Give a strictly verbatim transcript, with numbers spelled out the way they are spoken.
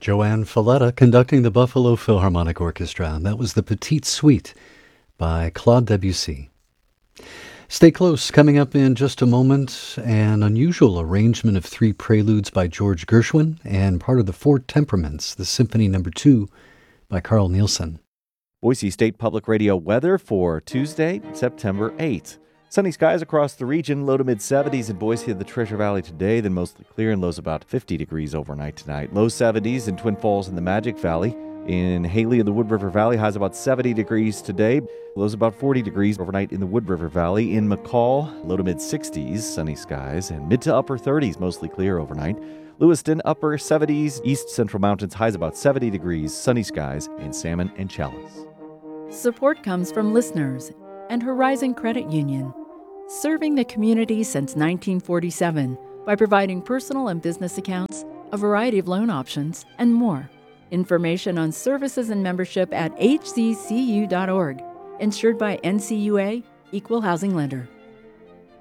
Joanne Falletta conducting the Buffalo Philharmonic Orchestra. That was the Petite Suite by Claude Debussy. Stay close. Coming up in just a moment, an unusual arrangement of three preludes by George Gershwin and part of the Four Temperaments, the Symphony Number Two by Carl Nielsen. Boise State Public Radio weather for Tuesday, September eighth. Sunny skies across the region, low to mid seventies in Boise and the Treasure Valley today, then mostly clear and lows about fifty degrees overnight tonight. Low seventies in Twin Falls and the Magic Valley. In Haley and the Wood River Valley, highs about seventy degrees today. Lows about forty degrees overnight in the Wood River Valley. In McCall, low to mid sixties, sunny skies, and mid to upper thirties, mostly clear overnight. Lewiston, upper seventies, East Central Mountains, highs about seventy degrees, sunny skies in Salmon and Chalice. Support comes from listeners and Horizon Credit Union, serving the community since nineteen forty-seven by providing personal and business accounts, a variety of loan options, and more. Information on services and membership at h c c u dot org. Insured by N C U A, Equal Housing Lender.